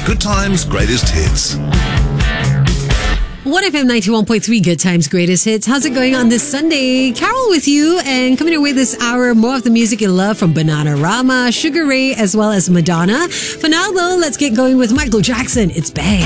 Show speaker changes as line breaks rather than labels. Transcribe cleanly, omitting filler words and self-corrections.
Good Times Greatest Hits.
1FM 91.3 Good Times Greatest Hits. How's it going on this Sunday? Carol with you, and coming your way this hour, more of the music you love from Bananarama, Sugar Ray, as well as Madonna. For now, though, let's get going with Michael Jackson. It's Bang.